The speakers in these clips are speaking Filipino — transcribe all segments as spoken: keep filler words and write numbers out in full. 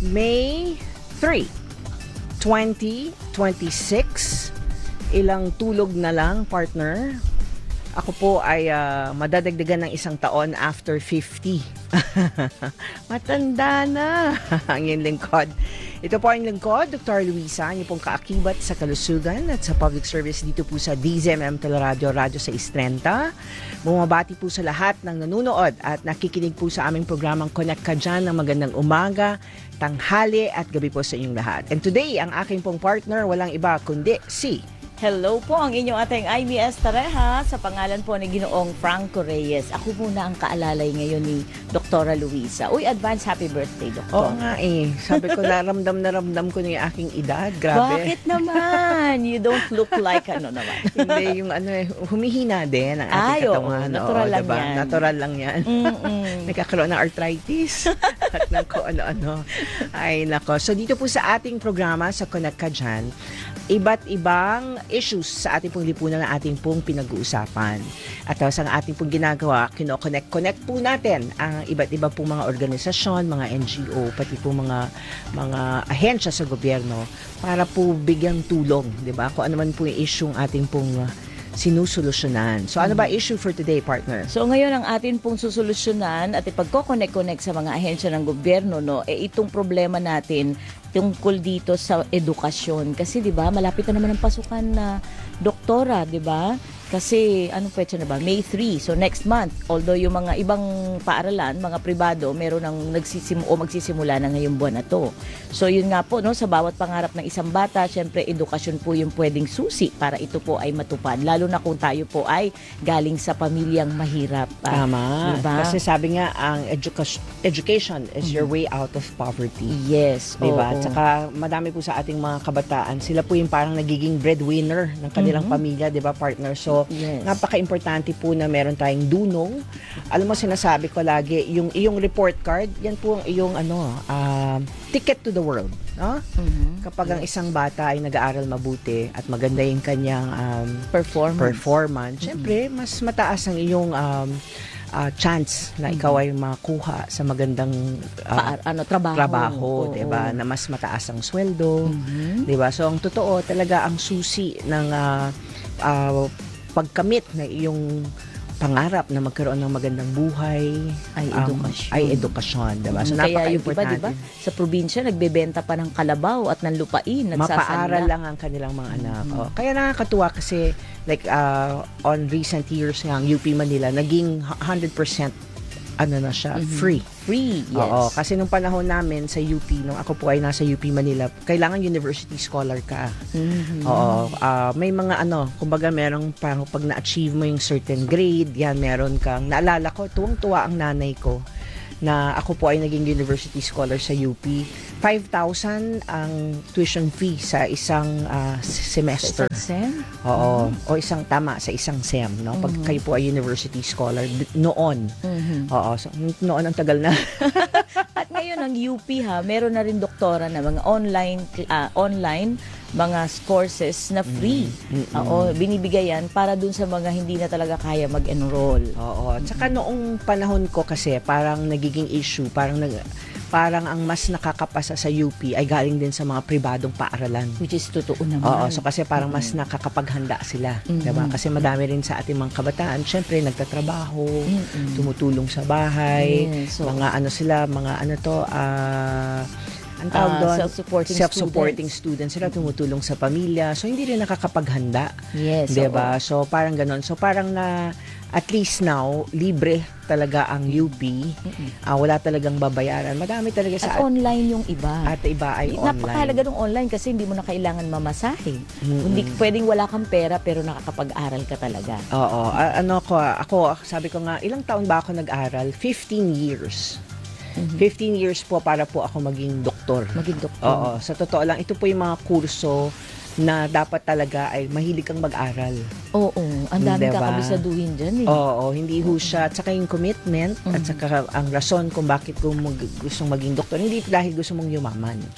May three, twenty twenty-six. Ilang tulog na lang, partner. Ako po ay uh, madadagdagan ng isang taon after fifty. Matanda na ang iyong lingkod. Ito po ang lingkod, Doctor Luisa, niyo pong kaakibat sa kalusugan at sa public service dito po sa D Z M M Teleradio, Radyo sa Istrenta. Bumabati po sa lahat ng nanunood at nakikinig po sa aming programang Connect Ka Dyan ng magandang umaga, tanghali at gabi po sa inyong lahat. And today, ang aking pong partner, walang iba kundi si... Hello po, ang inyong ating I B S Tareha sa pangalan po ni Ginoong Franco Reyes. Ako muna ang kaalalay ngayon ni Doktora Luisa. Uy, advance happy birthday, Doktor. Oo nga eh. Sabi ko, naramdam na ramdam ko na yung aking edad. Grabe. Bakit naman? You don't look like ano naman. Hindi, yung ano eh, humihina din ang ating Ay, katawan. Oo, natural oo, lang diba? yan. Natural lang yan. Nagkakaroon ng arthritis at ng ko ano-ano. Ay, nako. So, dito po sa ating programa sa Connect Ka Dyan, iba't ibang issues sa ating pong lipunan na ating pong pinag-uusapan. At tapos ang ating pong ginagawa, kino-connect-connect po natin ang iba't iba pong mga organisasyon, mga N G O, pati po mga mga ahensya sa gobyerno para po bigyang tulong, di ba? Kung ano man po yung issue ng ating pong uh, sinusolusyonan. So ano ba issue for today, partner? So ngayon ang atin pong susolusyonan at ipagko-connect-connect sa mga ahensya ng gobyerno, no, eh itong problema natin tungkol dito sa edukasyon. Kasi 'di ba, malapit na naman ang pasukan na doktora, 'di ba? Kasi anong petsa na ba? May three. So next month, although yung mga ibang paaralan, mga pribado, meron nang nagsisim o magsisimula na ngayong buwan na to. So yun nga po, no, sa bawat pangarap ng isang bata, syempre edukasyon po yung pwedeng susi para ito po ay matupad. Lalo na kung tayo po ay galing sa pamilyang mahirap. Ah, Tama. diba? Kasi sabi nga, ang education, education is your way out of poverty. Yes. Diba? oo. At saka madami po sa ating mga kabataan, sila po yung parang nagiging breadwinner ng kanilang Mhm. pamilya, diba, partner? So, Yes. napaka-importante po na meron tayong dunong. Alam mo, sinasabi ko lagi, yung iyong report card, yan po ang iyong ano, uh, ticket to the world. No? Mhm. Kapag ang isang bata ay nag-aaral mabuti at maganda yung kanyang um, Performance. performance, syempre, mas mataas ang iyong um, uh, chance na ikaw ay makuha sa magandang uh, Pa- ano, trabaho. trabaho, Oo. 'di ba? Na mas mataas ang sweldo, Mhm. 'di ba? So ang totoo talaga ang susi ng uh, uh, pagkamit na iyong pangarap na magkaroon ng magandang buhay Ay um, edukasyon. ay edukasyon, 'di ba? So Kaya yung iba, napaka-importante. di ba, sa probinsya nagbebenta pa ng kalabaw at ng lupain, Mapaaral nagsasanda. lang ang kanilang mga anak. Mhm. Oh, kaya nakakatuwa kasi like uh, on recent years nga ang U P Manila naging one hundred percent ano na siya, Mhm. free. Free, yes. Oo, kasi nung panahon namin sa U P, nung ako po ay nasa U P Manila, kailangan university scholar ka. Mhm. Oo, ah, may mga ano, kumbaga merong parang pag na-achieve mo yung certain grade, yan meron kang, naalala ko, tuwang-tuwa ang nanay ko na ako po ay naging university scholar sa U P. five thousand ang tuition fee sa isang ah, semester. Sa isang sem? Oo, o isang tama sa isang sem, no? Pag Mhm. kayo po ay university scholar d- noon. Mhm. Oo, so, noon ang tagal na. At ngayon ang U P ha, meron na rin doktora na mga online ah, online mga courses na free. Mm-mm. Oo, binibigay yan para dun sa mga hindi na talaga kaya mag-enroll. Oo. At saka noong panahon ko kasi parang nagiging issue, parang nag, parang ang mas nakakapasa sa U P ay galing din sa mga pribadong paaralan. Which is totoo naman. Oo, so kasi parang mas Mhm. nakakapaghanda sila, Mhm. 'di ba? Kasi madami rin sa ating mga kabataan, syempre nagtatrabaho, Mm-mm. tumutulong sa bahay, Yes, so, mga ano sila, mga ano to, ah ang tawag ah, doon, self-supporting, self-supporting students. students. Sila tumutulong sa pamilya. So hindi rin nakakapaghanda. Yes. 'Di oo. ba? So parang ganoon. So parang na at least now libre talaga ang U P. Mm-mm. Ah, wala talagang babayaran. Madami talaga sa At online yung iba. at iba ay online. Napakahalaga ng online kasi hindi mo na kailangan mamasahe. Mm-mm. Hindi pwedeng wala kang pera pero nakakapag-aral ka talaga. Oo, A- ano ko, ako sabi ko nga ilang taon ba ako nag-aral? fifteen years. Mhm. fifteen years po para po ako maging doktor. Maging doktor. Oo, sa totoo lang ito po yung mga kurso na dapat talaga ay mahilig kang mag-aral. Oo, ang daming Diba? kakabisaduhin dyan eh. Oo, hindi ho siya. At saka yung commitment at Mhm. saka ang rason kung bakit kung mag, gustong maging doktor, hindi dahil gusto mong yumaman.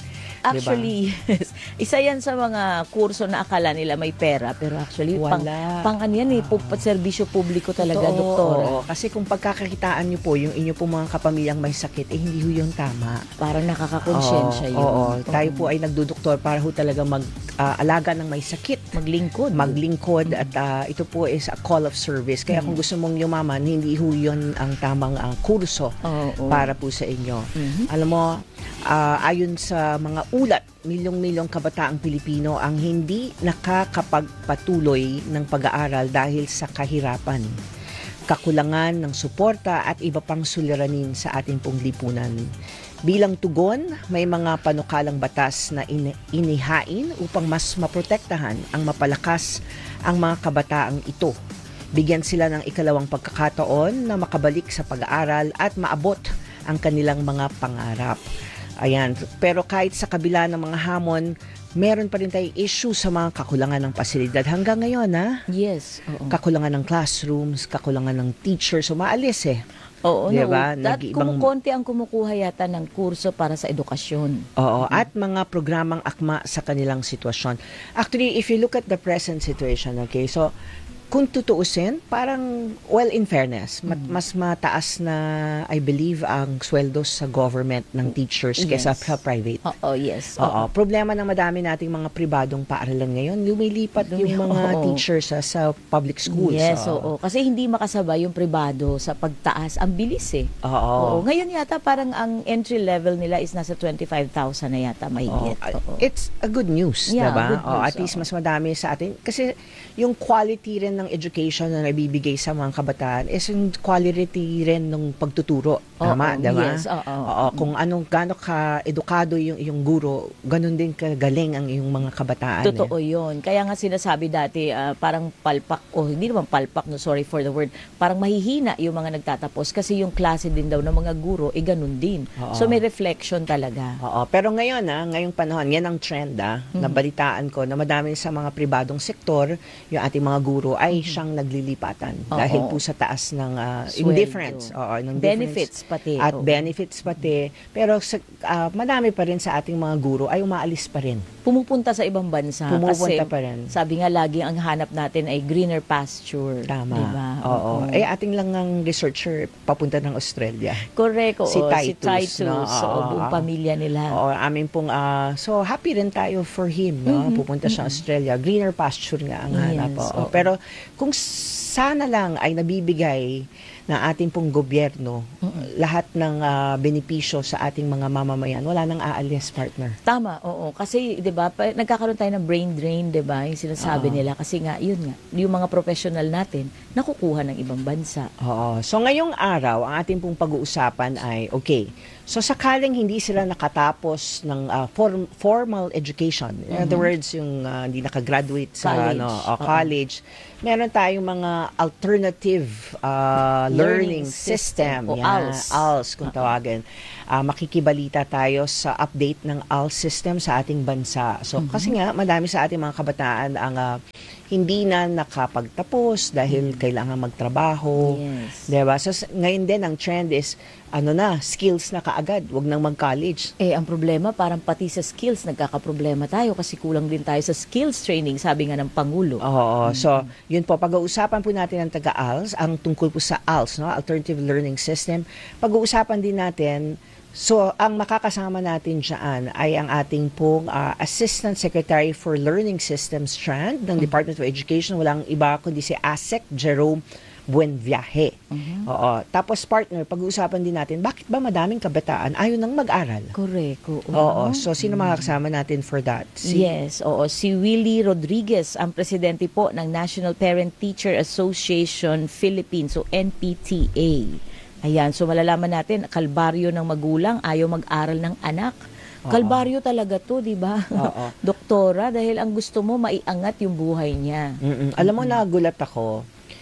Actually, yes. Isa yan sa mga kurso na akala nila may pera, pero actually, pang, Wala. pang ano yan eh, pu- serbisyo publiko talaga, Totoo, doktora. oo. Kasi kung pagkakakitaan nyo po, yung inyo po mga kapamilyang may sakit, eh hindi ho yun tama. Parang nakakakonsyensya Oo, yun. oo. Tayo po ay nagdudoktor para ho talaga mag-alaga ng may sakit. Maglingkod. Maglingkod at ah, ito po is a call of service. Kaya kung gusto mong yumaman, hindi ho yun ang tamang ah, kurso Oo. para po sa inyo. Mhm. Alam mo, ah, ayon sa mga ulat, milyong-milyong kabataang Pilipino ang hindi nakakapagpatuloy ng pag-aaral dahil sa kahirapan, kakulangan ng suporta at iba pang suliranin sa ating pong lipunan. Bilang tugon, may mga panukalang batas na in- inihain upang mas maprotektahan ang mapalakas ang mga kabataang ito. Bigyan sila ng ikalawang pagkakataon na makabalik sa pag-aaral at maabot ang kanilang mga pangarap. Ayan, pero kahit sa kabila ng mga hamon, meron pa rin tayong issue sa mga kakulangan ng pasilidad hanggang ngayon, ha? Yes. Oo. Kakulangan ng classrooms, kakulangan ng teachers, umaalis eh. Oo, Diba? no, at Nag-ibang- kumukonti ang kumukuha yata ng kurso para sa edukasyon. Oo, at mga programang akma sa kanilang sitwasyon. Actually, if you look at the present situation, okay, so kung tutuusin, parang, well, in fairness, mat- mas mataas na, I believe, ang sweldo sa government ng teachers kesa Yes. sa private. Oo, yes. Oo. Problema ng madami nating mga pribadong paaralan ngayon, lumilipat Lumi- yung mga oo. teachers sa, sa public schools. Yes, Oo. oo. Kasi hindi makasabay yung pribado sa pagtaas. Ang bilis eh. Oo. Oo. Ngayon yata parang ang entry level nila is nasa twenty-five thousand na yata mahigit. Oo. Oo. It's a good news, Yeah, diba? good Oo, news, at least oo. mas madami sa atin. Kasi yung quality rin ng education na nabibigay sa mga kabataan is yung quality rin ng pagtuturo. Tama, Oo, diba? yes, oo. Oo, kung anong gaano ka edukado yung yung guro, ganun din kagaling ang yung mga kabataan. Totoo eh. yun. Kaya nga sinasabi dati, ah, parang palpak, o hindi naman palpak, no, sorry for the word, parang mahihina yung mga nagtatapos kasi yung klase din daw ng mga guro, eh ganun din. Oo. So may reflection talaga. Oo, pero ngayon ah, ngayong panahon, yan ang trend ah, nabalitaan ko na madami sa mga pribadong sektor, yung ating mga guro ay siyang naglilipatan Oo. dahil po sa taas ng ah, Sweldo. indifference. Oo, ng Benefits difference pati. at oo. benefits pati. Pero sa, ah, madami pa rin sa ating mga guro ay umaalis pa rin. Pumupunta sa ibang bansa. Pumupunta kasi pa rin. sabi nga lagi ang hanap natin ay greener pasture. Tama. Diba? Oo. Eh, ating lang ang researcher papunta ng Australia. Correct. Oo. Si Si Titus, Titus. no? Oo, Oo. buong pamilya nila. Oo, amin pong, ah, so happy rin tayo for him, no? Pupunta siya Australia. Greener pasture nga ang hanap. Yes, oo. oo. Pero kung sana lang ay nabibigay ng ating pong gobyerno lahat ng ah, benepisyo sa ating mga mamamayan, wala nang aalis, partner. Tama, oo. Kasi, di ba, pa- nagkakaroon tayo ng brain drain, di ba, yung sinasabi Oo. nila. Kasi nga, yun nga, yung mga professional natin, nakukuha ng ibang bansa. Oo. So ngayong araw, ang ating pong pag-uusapan ay, okay, so sakaling hindi sila nakatapos ng ah, form- formal education, in other words, yung ah, hindi nakagraduate sa College. ano, o Oo. college, meron tayong mga alternative ah, learning, Learning system. system, o Yan, A L S. A L S kung tawagin. Ah, makikibalita tayo sa update ng A L S system sa ating bansa. So kasi nga, madami sa ating mga kabataan ang ah, hindi na nakapagtapos dahil kailangan magtrabaho. Yes. Diba? So, s- ngayon din, ang trend is, ano na, skills na kaagad. Huwag nang mag-college. Eh, ang problema, parang pati sa skills, nagkakaproblema tayo kasi kulang din tayo sa skills training, sabi nga ng Pangulo. Oo. So, yun po, pag-uusapan po natin ang taga-A L S, ang tungkol po sa A L S, no? Alternative Learning System. Pag-uusapan din natin, so, ang makakasama natin dyan ay ang ating pong ah, Assistant Secretary for Learning Systems Strand ng Department of Education. Walang iba kundi si ASEC Jerome Buenviaje. Oo. Tapos, partner, pag-uusapan din natin, bakit ba madaming kabataan ayaw nang mag-aral? Correct. Oo. Oo. So, sino makakasama natin for that? Si- Yes, oo. Si Willie Rodriguez, ang presidente po ng National Parent Teacher Association Philippines, o N P T A. Ayan, so malalaman natin, kalbaryo ng magulang, ayaw mag-aral ng anak. Oo. Kalbaryo talaga to, di ba? Oo. Doktora, dahil ang gusto mo, maiangat yung buhay niya. Mm-mm. Alam mo, nagulat ako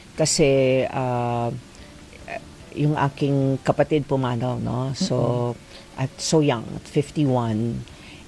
kasi ah, yung aking kapatid pumanaw, no? So, at so young, at fifty-one,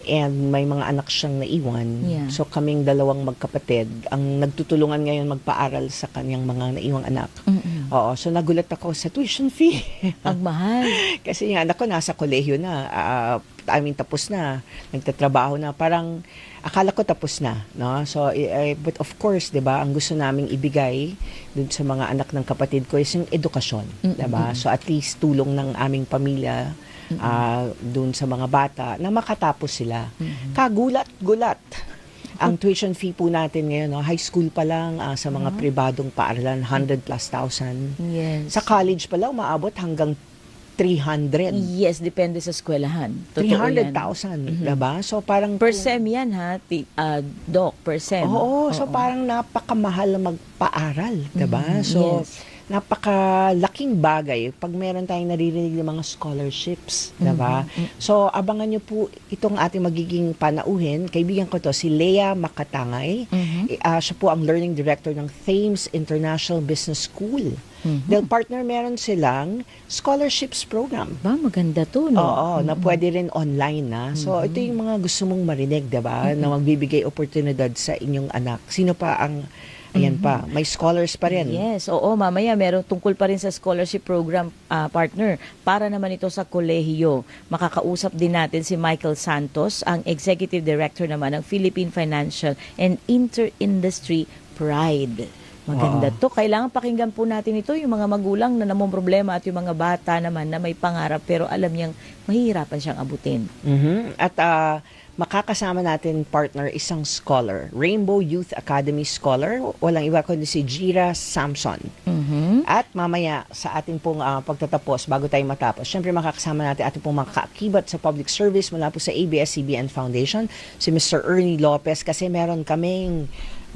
and may mga anak siyang naiwan. Yeah. So kaming dalawang magkapatid ang nagtutulungan ngayon magpaaral sa kanyang mga naiwang anak. Mm-mm. Oo, so nagulat ako sa tuition fee. Ang mahal. Kasi yung anak ko nasa kolehiyo na, uh, I mean tapos na, nagtatrabaho na, parang akala ko tapos na, no? So uh, but of course, 'di ba, ang gusto naming ibigay dun sa mga anak ng kapatid ko is yung edukasyon, 'di ba? So at least tulong ng aming pamilya uh, dun sa mga bata na makatapos sila. Mm-hmm. Kagulat-gulat. Ang tuition fee po natin ngayon, no, high school pa lang uh, sa mga uh-huh. pribadong paaralan, one hundred plus thousand. Yes. Sa college pa lang, umaabot hanggang three hundred. Yes, depende sa eskwelahan. three hundred thousand, mm-hmm. diba? So parang... Per sem yan ha, T- uh, Doc, per sem. Oo, Oo, so parang napakamahal na magpaaral, diba? Mm-hmm. So, yes. napakalaking bagay pag meron tayong naririnig ng mga scholarships, diba? Mm-hmm. So, abangan nyo po itong ating magiging panauhin. Kaibigan ko to, si Lea Makatangay. Mm-hmm. Uh, siya po ang Learning Director ng Thames International Business School. Mm-hmm. Dahil partner, meron silang scholarships program. Ba, maganda to, no? Oo, mm-hmm. na pwede rin online na. So, mm-hmm. ito yung mga gusto mong marinig, diba? Mm-hmm. Na magbibigay oportunidad sa inyong anak. Sino pa ang, ayan mm-hmm. pa, may scholars pa rin. Yes, oo, mamaya meron tungkol pa rin sa scholarship program, uh, partner. Para naman ito sa kolehiyo. Makakausap din natin si Michael Santos, ang Executive Director naman ng Philippine Financial and Inter-Industry Pride. Maganda wow. to. Kailangan pakinggan po natin ito, yung mga magulang na namong problema at yung mga bata naman na may pangarap pero alam niyang mahihirapan siyang abutin. Mm-hmm. At uh, makakasama natin, partner, isang scholar, Rainbow Youth Academy Scholar, walang iba kundi si Jira Samson. Mm-hmm. At mamaya sa ating pong uh, pagtatapos, bago tayo matapos, syempre makakasama natin ating pong mga kaakibat sa public service mula po sa A B S C B N Foundation, si Mister Ernie Lopez, kasi meron kaming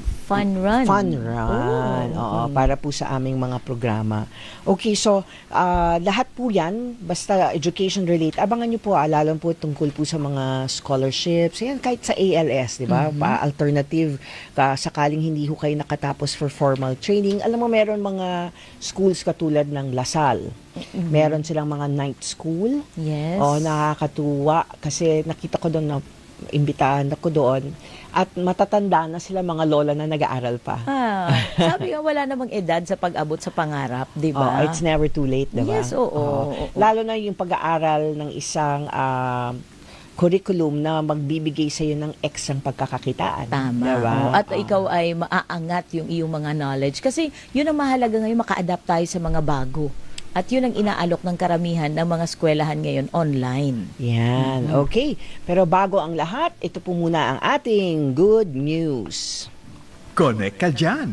Fun run. Fun run. Oh, Oo, mm. para po sa aming mga programa. Okay, so uh, lahat po yan, basta education related, abangan nyo po, ah, lalo po tungkol po sa mga scholarships, yan, kahit sa A L S, di ba? Mm-hmm. Pa alternative, ka, sakaling hindi ho kayo nakatapos for formal training. Alam mo, meron mga schools katulad ng Lasal. Mm-hmm. Meron silang mga night school. Yes. O, nakakatuwa. Kasi nakita ko doon na imbitahan ako doon at matatanda na sila mga lola na nag-aaral pa. Ah, sabi nga wala namang edad sa pag-abot sa pangarap, di ba? Oh, it's never too late, di ba? Yes, oo. Oh. oo. Lalo na yung pag-aaral ng isang uh, curriculum na magbibigay sa iyo ng eksang pagkakakitaan. Tama. Diba? Oo. At oh. ikaw ay maaangat yung iyong mga knowledge kasi yun ang mahalaga ngayon, maka-adapt tayo sa mga bago. At yun ang inaalok ng karamihan ng mga eskwelahan ngayon online. Yan. Mm-hmm. Okay. Pero bago ang lahat, ito po muna ang ating good news. Connect ka dyan.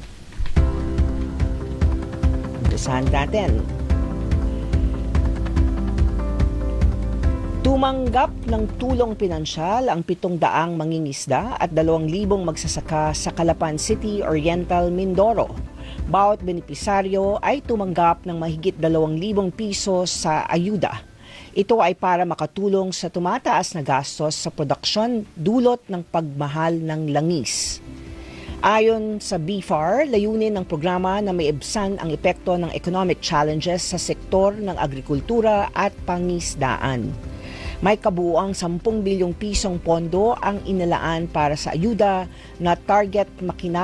Umpisahan natin. Tumanggap ng tulong pinansyal ang pitong daang mangingisda at dalawang libong magsasaka sa Calapan City, Oriental, Mindoro. Bawat benepisaryo ay tumanggap ng mahigit dalawang libong piso sa ayuda. Ito ay para makatulong sa tumataas na gastos sa produksyon dulot ng pagmahal ng langis. Ayon sa B F A R, layunin ng programa na maibsan ang epekto ng economic challenges sa sektor ng agrikultura at pangisdaan. May kabuuang sampung bilyong pisong pondo ang inilaan para sa ayuda na target makina